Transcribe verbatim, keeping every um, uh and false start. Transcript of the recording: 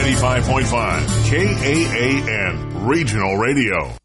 ninety-five point five K A A N Regional Radio.